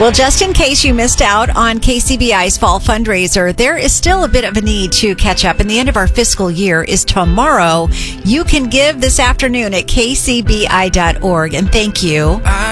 Well, just in case you missed out on KCBI's fall fundraiser, there is still a bit of a need to catch up, and the end of our fiscal year is tomorrow. You can give this afternoon at kcbi.org, and thank you